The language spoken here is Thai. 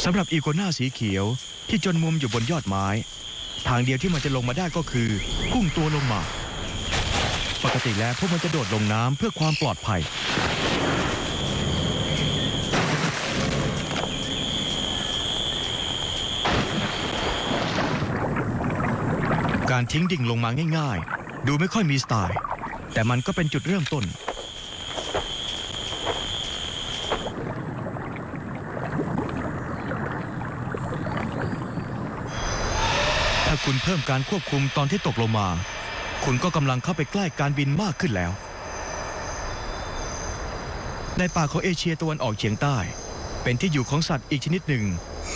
สำหรับอีกัวน่าสีเขียวที่จนมุมอยู่บนยอดไม้ทางเดียวที่มันจะลงมาได้ก็คือพุ่งตัวลงมาปกติแล้วพวกมันจะโดดลงน้ำเพื่อความปลอดภัยการทิ้งดิ่งลงมาง่ายๆดูไม่ค่อยมีสไตล์แต่มันก็เป็นจุดเริ่มต้นถ้าคุณเพิ่มการควบคุมตอนที่ตกลงมาคุณก็กำลังเข้าไปใกล้การบินมากขึ้นแล้วในป่าของเอเชียตะวันออกเฉียงใต้เป็นที่อยู่ของสัตว์อีกชนิดหนึ่ง